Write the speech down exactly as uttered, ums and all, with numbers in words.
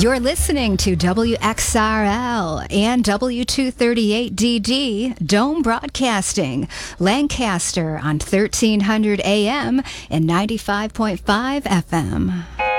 You're listening to W X R L and W two thirty-eight D D, Dome Broadcasting, Lancaster on thirteen hundred A M and ninety-five point five F M.